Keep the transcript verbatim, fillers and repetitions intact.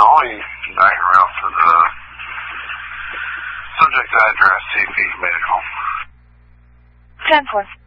all, you diagram out to the subject address, C P Medical. ten four.